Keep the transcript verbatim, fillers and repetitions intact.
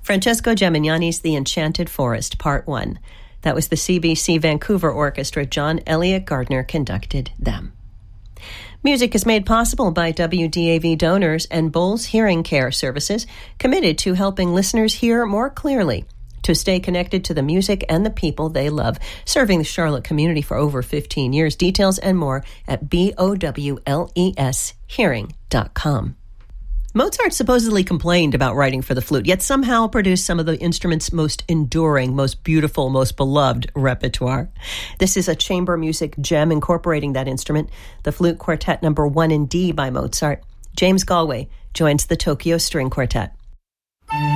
Francesco Gemignani's The Enchanted Forest, Part one. That was the C B C Vancouver Orchestra. John Elliott Gardner conducted them. Music is made possible by W D A V donors and Bowles Hearing Care Services, committed to helping listeners hear more clearly, to stay connected to the music and the people they love, serving the Charlotte community for over fifteen years. Details and more at B O W L E S hearing dot com. Mozart supposedly complained about writing for the flute, yet somehow produced some of the instrument's most enduring, most beautiful, most beloved repertoire. This is a chamber music gem incorporating that instrument, the Flute Quartet number one in D by Mozart. James Galway joins the Tokyo String Quartet.